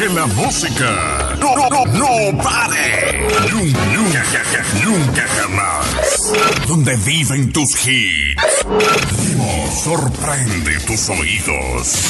que la música no pare. Nunca jamás. Donde viven tus hits. Sorprende tus oídos.